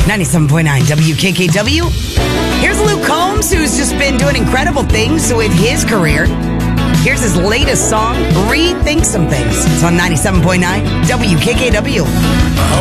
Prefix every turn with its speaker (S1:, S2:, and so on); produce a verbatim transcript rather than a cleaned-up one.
S1: ninety-seven point nine W K K W. Here's Luke Combs, who's just been doing incredible things with his career. Here's his latest song, Rethink Some Things. It's on ninety-seven point nine W K K W.